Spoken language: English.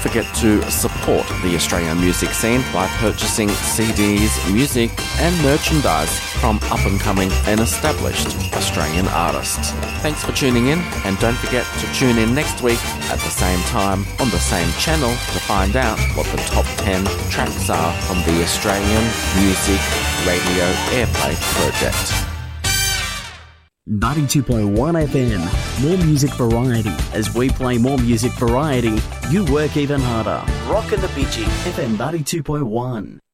forget to support the Australian music scene by purchasing CDs, music and merchandise from up-and-coming and established Australian artists. Thanks for tuning in, and don't forget to tune in next week at the same time on the same channel to find out what the top 10 tracks are on the Australian Music Radio Airplay project. 92.1 FM, more music variety. As we play more music variety, you work even harder. Rock and the Bitchy, FM 92.1.